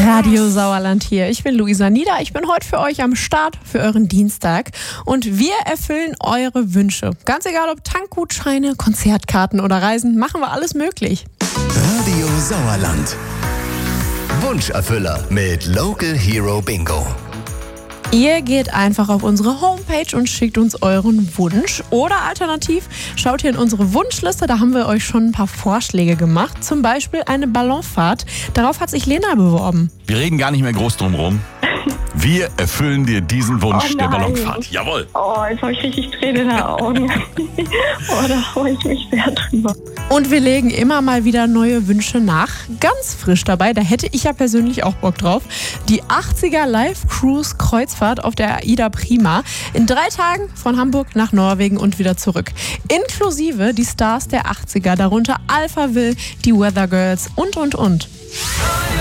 Radio Sauerland hier. Ich bin Luisa Nieder. Ich bin heute für euch am Start für euren Dienstag. Und wir erfüllen eure Wünsche. Ganz egal ob Tankgutscheine, Konzertkarten oder Reisen, machen wir alles möglich. Radio Sauerland. Wunscherfüller mit Local Hero Bingo. Ihr geht einfach auf unsere Homepage und schickt uns euren Wunsch. Oder alternativ schaut ihr in unsere Wunschliste, da haben wir euch schon ein paar Vorschläge gemacht. Zum Beispiel eine Ballonfahrt. Darauf hat sich Lena beworben. Wir reden gar nicht mehr groß drum rum. Wir erfüllen dir diesen Wunsch der Ballonfahrt. Jawohl. Oh, jetzt habe ich richtig Tränen in den Augen. Da freue ich mich sehr drüber. Und wir legen immer mal wieder neue Wünsche nach. Ganz frisch dabei, da hätte ich ja persönlich auch Bock drauf. Die 80er Live-Cruise-Kreuzfahrt auf der AIDA Prima. In 3 Tagen von Hamburg nach Norwegen und wieder zurück. Inklusive die Stars der 80er, darunter Alphaville, die Weather Girls und.